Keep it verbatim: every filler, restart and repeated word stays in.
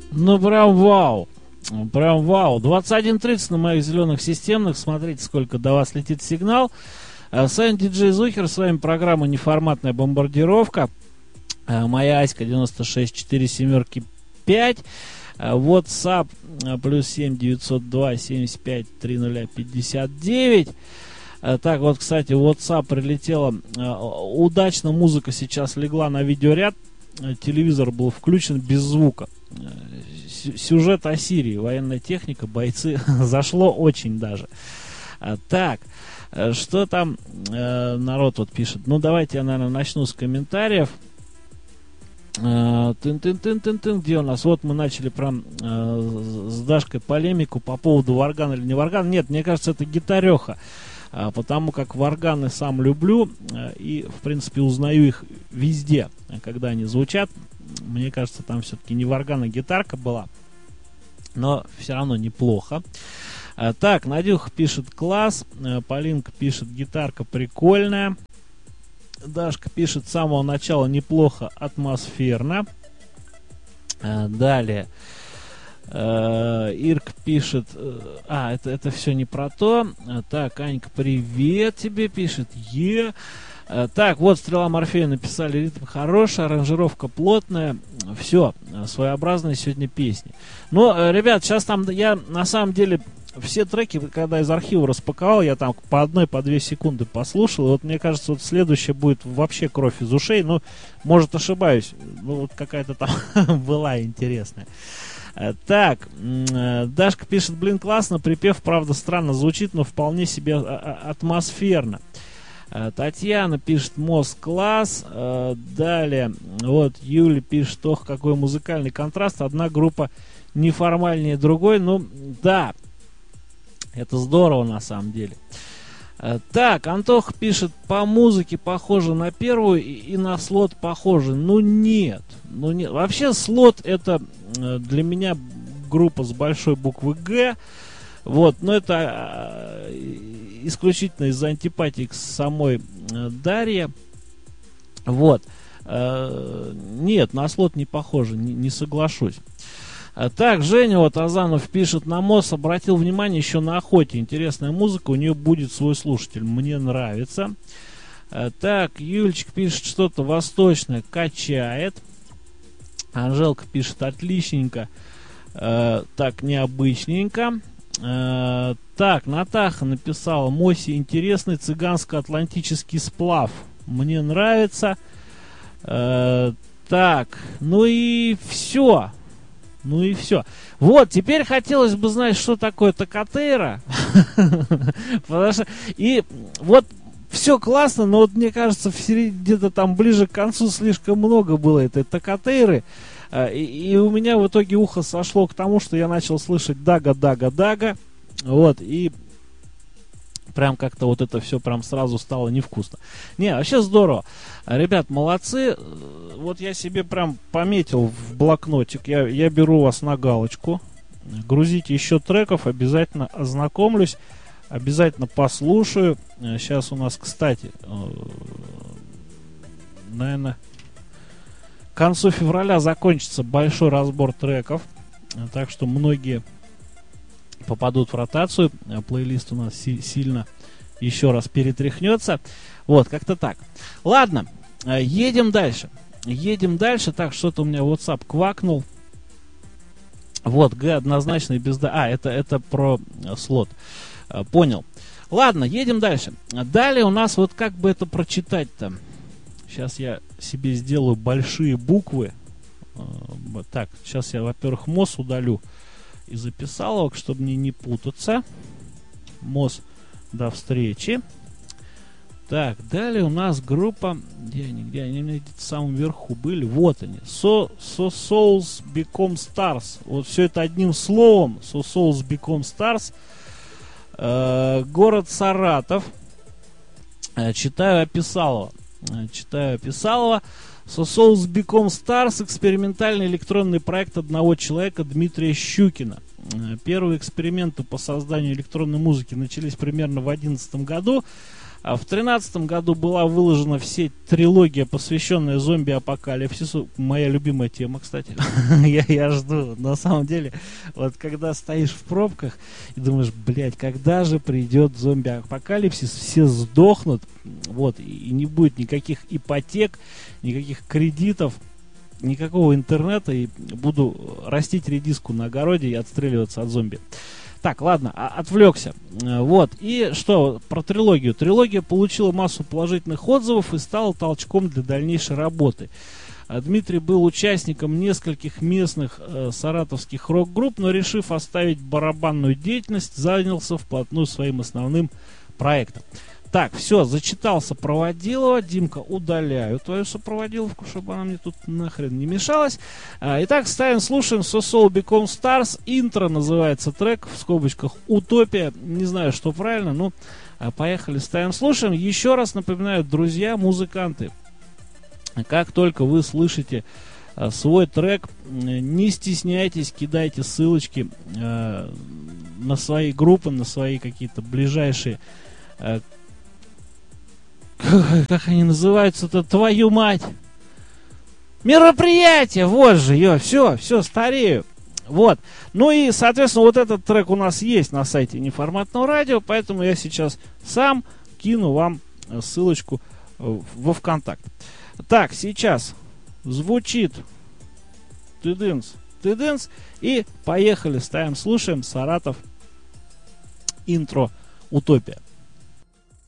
Ну, прям вау. Прям вау. двадцать один тридцать на моих зеленых системных. Смотрите, сколько до вас летит сигнал. С вами диджей Зухер. С вами программа «Неформатная бомбардировка». Моя Аська девяносто шесть четыре семерки пять. WhatsApp плюс семь девятьсот два семьдесят пять тридцать пятьдесят девять. Так, вот, кстати, в WhatsApp прилетела. Удачно музыка сейчас легла на видеоряд. Телевизор был включен без звука. Сюжет о Сирии, военная техника, бойцы. Зашло очень даже. Так, что там э, народ вот пишет? Ну, давайте я, наверное, начну с комментариев. Тын-тын-тын-тын-тын, где у нас? Вот мы начали прям э, с Дашкой полемику по поводу варгана или не варган. Нет, мне кажется, это гитареха. А, потому как варганы сам люблю а, и, в принципе, узнаю их везде, когда они звучат. Мне кажется, там все-таки не варган, а гитарка была. Но все равно неплохо. А, так, Надюха пишет класс. А, Полинка пишет гитарка прикольная. Дашка пишет с самого начала неплохо, атмосферно. А, далее. Uh, Ирк пишет, uh, а, это, это все не про то. Uh, так, Анька, привет тебе, пишет, е. Uh, так, вот Стрела Морфея написали, ритм хороший, аранжировка плотная, все, uh, своеобразные сегодня песни. Но, uh, ребят, сейчас там я на самом деле все треки, когда из архива распаковал, я там по одной, по две секунды послушал, и вот мне кажется, вот следующее будет вообще кровь из ушей, ну, может ошибаюсь, ну, вот какая-то там была интересная. Так, Дашка пишет, блин, классно, припев, правда, странно звучит, но вполне себе атмосферно. Татьяна пишет, мозг класс. Далее, вот Юля пишет, ох, какой музыкальный контраст, одна группа неформальнее другой. Ну, да, это здорово на самом деле. Так, Антох пишет, по музыке похоже на первую и, и на слот похоже. Ну нет, ну нет. Вообще слот это для меня группа с большой буквы Г. Вот, но это э, исключительно из-за антипатии к самой э, Дарье. Вот. Э, нет, на слот не похоже, не, не соглашусь. Так, Женя вот Азанов пишет, на МОС обратил внимание еще на охоте. Интересная музыка, у нее будет свой слушатель. Мне нравится. Так, Юлечка пишет, что-то восточное качает. Анжелка пишет, отличненько. Так, необычненько. Так, Натаха написала, Моси интересный цыганско-атлантический сплав. Мне нравится. Так, ну и все. Ну и все. Вот, теперь хотелось бы знать, что такое токатейра. Потому что, и вот все классно, но вот мне кажется, где-то там ближе к концу слишком много было этой токатейры. И, и у меня в итоге ухо сошло к тому, что я начал слышать дага, дага, дага. Вот, и прям как-то вот это все прям сразу стало невкусно. Не, вообще здорово. Ребят, молодцы. Вот я себе прям пометил в блокнотик. Я, я беру вас на галочку. Грузите еще треков. Обязательно ознакомлюсь. Обязательно послушаю. Сейчас у нас, кстати, наверное, к концу февраля закончится большой разбор треков. Так что многие попадут в ротацию. Плейлист у нас си- сильно еще раз перетряхнется. Вот, как-то так. Ладно, едем дальше. Едем дальше. Так, что-то у меня WhatsApp квакнул. Вот, Г однозначно и без да. А, это, это про слот. Понял. Ладно, едем дальше. Далее у нас вот как бы это прочитать-то. Сейчас я себе сделаю большие буквы. Так, сейчас я, во-первых, МОС удалю и записал его, чтобы мне не путаться. МОС, до встречи. Так, далее у нас группа, где они, где они, где-то в самом верху были, вот они, So, so Souls Become Stars, вот все это одним словом, So Souls Become Stars, э, город Саратов, э, читаю Описалова, э, читаю Описалова, So Souls Become Stars, экспериментальный электронный проект одного человека, Дмитрия Щукина. Первые эксперименты по созданию электронной музыки начались примерно в две тысячи одиннадцатом году. А в тринадцатом году была выложена в сеть трилогия, посвященная зомби-апокалипсису. Моя любимая тема, кстати. я, я жду. На самом деле, вот когда стоишь в пробках и думаешь, блядь, когда же придет зомби-апокалипсис, все сдохнут, вот, и, и не будет никаких ипотек, никаких кредитов, никакого интернета, и буду растить редиску на огороде и отстреливаться от зомби. Так, ладно, отвлекся. Вот, и что про трилогию? Трилогия получила массу положительных отзывов и стала толчком для дальнейшей работы. Дмитрий был участником нескольких местных э, саратовских рок-групп, но, решив оставить барабанную деятельность, занялся вплотную своим основным проектом. Так, все, зачитал сопроводилова. Димка, удаляю твою сопроводиловку, чтобы она мне тут нахрен не мешалась. А, итак, ставим, слушаем So Soul Become Stars. Интро называется трек, в скобочках Утопия. Не знаю, что правильно, но а, поехали, ставим, слушаем. Еще раз напоминаю, друзья, музыканты, как только вы слышите а, свой трек, не стесняйтесь, кидайте ссылочки а, на свои группы, на свои какие-то ближайшие а, как они называются-то, твою мать, мероприятие, вот же, ё, все, все, старею, вот, ну и, соответственно, вот этот трек у нас есть на сайте Неформатного радио, поэтому я сейчас сам кину вам ссылочку во ВКонтакт. Так, сейчас звучит тыдынс, тыдынс, и поехали, ставим, слушаем, Саратов, интро, Утопия.